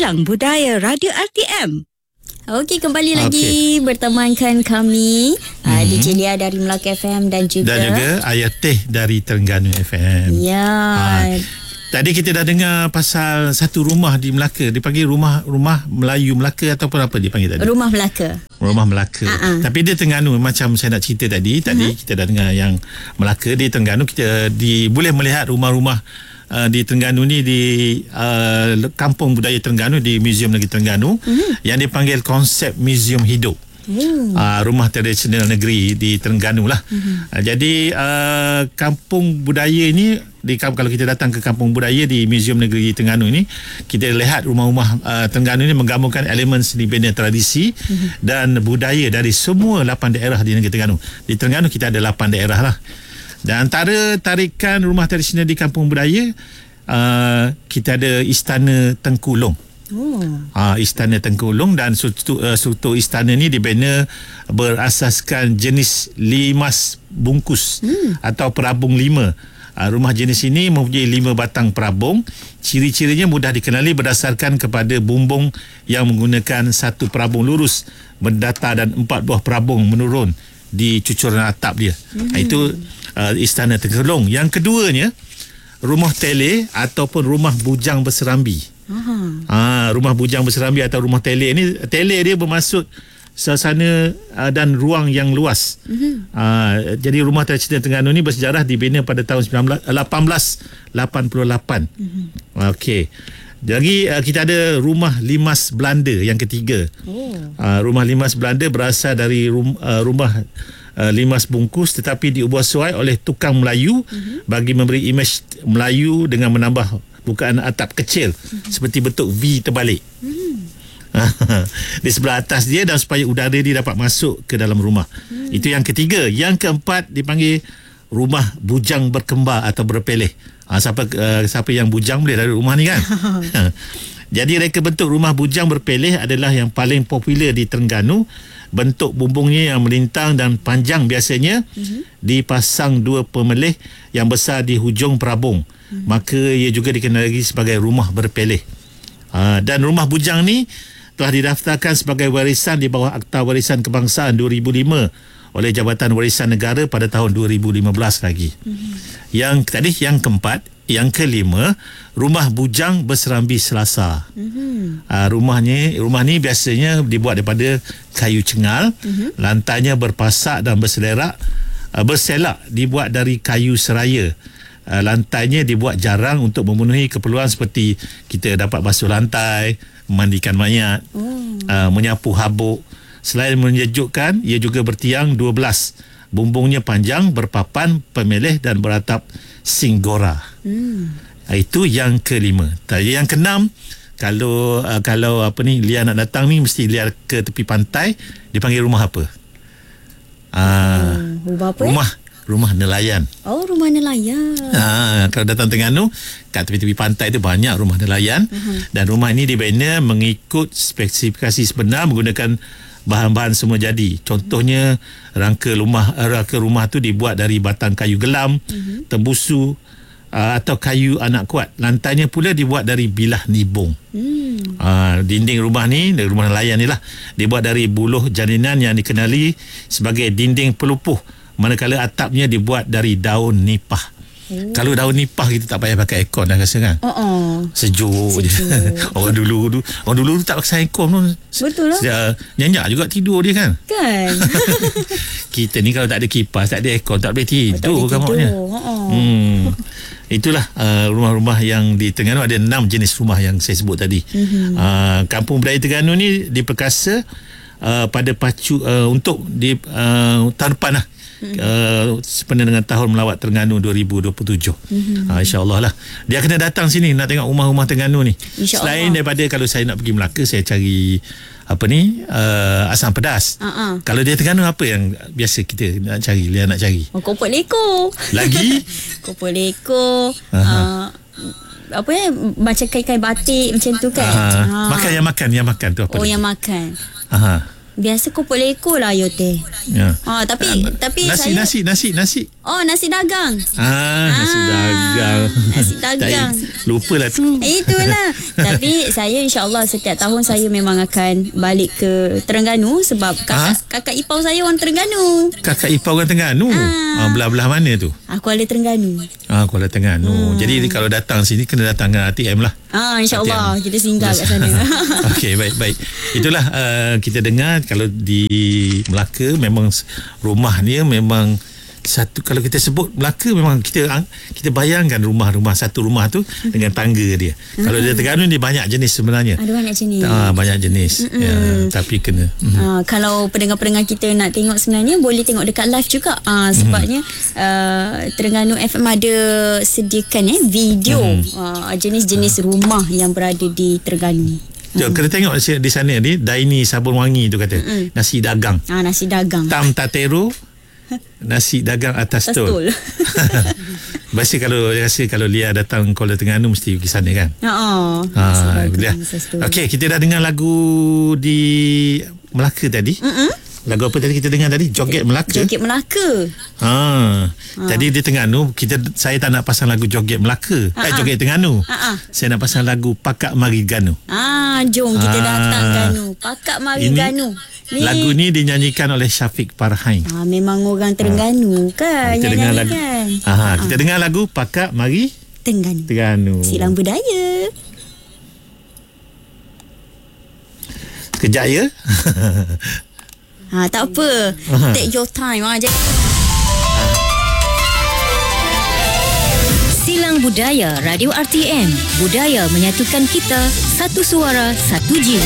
Bujang Budaya Radio RTM. Okey, kembali lagi bertemankan kami DJ Lia dari Melaka FM dan juga Ayah Teh dari Terengganu FM. Ya. Tadi kita dah dengar pasal satu rumah di Melaka, dipanggil rumah Melayu Melaka ataupun apa dipanggil tadi? Rumah Melaka. Rumah Melaka. Tapi dia Terengganu, macam saya nak cerita tadi kita dah dengar yang Melaka. Di Terengganu kita boleh melihat rumah-rumah di Terengganu ni, di Kampung Budaya Terengganu, di Museum Negeri Terengganu yang dipanggil konsep museum hidup. Rumah tradisional negeri di Terengganu lah. Jadi kampung budaya ini kalau kita datang ke kampung budaya di Museum Negeri Terengganu ini, kita lihat rumah-rumah Terengganu ini menggabungkan elemen seni bina tradisi dan budaya dari semua 8 daerah di negeri Terengganu. Di Terengganu kita ada 8 daerah lah. Dan antara tarikan rumah tradisional di kampung budaya, kita ada Istana Tengku Long. Istana Tengku Long, dan struktur istana ni dibina berasaskan jenis limas bungkus atau perabung 5. Rumah jenis ini mempunyai 5 batang perabung. Ciri-cirinya mudah dikenali berdasarkan kepada bumbung yang menggunakan satu perabung lurus mendatar dan 4 buah perabung menurun di cucuran atap dia. Itu Istana Tengku Long. Yang keduanya, rumah tele ataupun rumah bujang berserambi. Rumah bujang berserambi atau rumah tele ni, tele dia bermaksud suasana dan ruang yang luas. Jadi rumah tradisional Terengganu ni bersejarah, dibina pada tahun 1888. Okey. Jadi kita ada rumah limas Belanda yang ketiga. Rumah limas Belanda berasal dari rumah limas bungkus, tetapi diubah-suai oleh tukang Melayu bagi memberi imej Melayu dengan menambah bukaan atap kecil seperti bentuk V terbalik di sebelah atas dia, dan supaya udara dia dapat masuk ke dalam rumah. Itu yang ketiga. Yang keempat dipanggil rumah bujang berkembar atau berpeleh. Siapa yang bujang boleh dari rumah ni kan. Jadi reka bentuk rumah bujang berpeleh adalah yang paling popular di Terengganu. Bentuk bumbungnya yang melintang dan panjang, biasanya dipasang 2 pemeleh yang besar di hujung perabung. Maka ia juga dikenali sebagai rumah berpeleh. Dan rumah bujang ni telah didaftarkan sebagai warisan di bawah Akta Warisan Kebangsaan 2005 oleh Jabatan Warisan Negara pada tahun 2015 lagi. Yang keempat, yang kelima, rumah bujang berserambi Selasa. Rumah ni biasanya dibuat daripada kayu cengal, lantainya berpasak dan berselak dibuat dari kayu seraya. Lantainya dibuat jarang untuk memenuhi keperluan seperti kita dapat basuh lantai, memandikan mayat, menyapu habuk. Selain menyejukkan, ia juga bertiang 12. Bumbungnya panjang, berpapan, pemeleh dan beratap singgora. Itu yang kelima. Yang keenam, kalau Lia nak datang ni, mesti Lia ke tepi pantai, dipanggil rumah apa? Rumah apa? Rumah nelayan. Rumah nelayan. Kalau datang Terengganu, kat tepi-tepi pantai tu banyak rumah nelayan. Dan rumah ini dibina mengikut spesifikasi sebenar, menggunakan bahan-bahan semua jadi. Contohnya, rangka rumah tu dibuat dari batang kayu gelam, tembusu atau kayu anak kuat. Lantainya pula dibuat dari bilah nibung. Dinding rumah nelayan ni lah, dibuat dari buluh jalinan yang dikenali sebagai dinding pelupuh, manakala atapnya dibuat dari daun nipah. Kalau daun nipah kita tak payah pakai aircon dah rasa kan. Sejuk je. Orang dulu tak pakai aircon pun. Betul lah. Nyenyak juga tidur dia kan. Kita ni kalau tak ada kipas, tak ada aircon, tak boleh tidur kamarnya. Itulah rumah-rumah yang di Terengganu. Ada 6 jenis rumah yang saya sebut tadi. Kampung Budaya Terengganu ni diperkasa pada pacu untuk tahun depan lah, sepenuh dengan tahun melawat Terengganu 2027. InsyaAllah lah. Dia kena datang sini nak tengok rumah-rumah Terengganu ni. Selain daripada kalau saya nak pergi Melaka, saya cari asam pedas. Kalau dia Terengganu, apa yang biasa kita nak cari? Dia nak cari kopok leko. Lagi kopok leko. Macam kain-kain batik macam tu kan. Yang makan tu apa? Yang makan. Biasa kopok leko lah yo teh. Ya. Tapi Nasi. Oh, nasi dagang. Nasi dagang. Nasi dagang. Lupalah tu. Itulah. Tapi saya insya-Allah setiap tahun saya memang akan balik ke Terengganu sebab kakak ipar saya orang Terengganu. Kakak ipar orang Terengganu. Belah-belah mana tu? Kuala Terengganu. Kuala Terengganu. Jadi kalau datang sini kena datang ke ATM lah. InsyaAllah kita singgah kat sana. Okey, baik. Itulah kita dengar kalau di Melaka memang rumah dia memang satu. Kalau kita sebut Melaka memang kita bayangkan rumah satu rumah tu dengan tangga dia. Kalau dia Terengganu dia banyak jenis sebenarnya. Ada banyak jenis. Banyak jenis. Ya, tapi kena. Kalau pendengar-pendengar kita nak tengok sebenarnya boleh tengok dekat live juga. Sebabnya Terengganu FM ada sediakan video jenis-jenis rumah yang berada di Terengganu. Kena tengok di sana ni Daini Sabun Wangi tu kata nasi dagang. Nasi dagang. Tam Tatero nasi dagang atas tol. Biasa kalau Lia datang Kuala Terengganu mesti pergi sana kan. Okey, kita dah dengar lagu di Melaka tadi. Lagu apa tadi kita dengar tadi? Joget Melaka. Joget Melaka. Tadi di Terengganu saya tak nak pasang lagu Joget Melaka. Joget Terengganu. Saya nak pasang lagu Pakak Mari Ganu. Jom kita datang Ganu. Pakak Mari Ganu. Lagu ni dinyanyikan oleh Syafiq Farhain. Memang orang Terengganu kan kita dengar lagu. Kita dengar lagu Pakak Mari Terengganu. Silang budaya. Kejap ya. Tak apa. Take your time aja. Silang Budaya Radio RTM. Budaya menyatukan kita, satu suara, satu jiwa.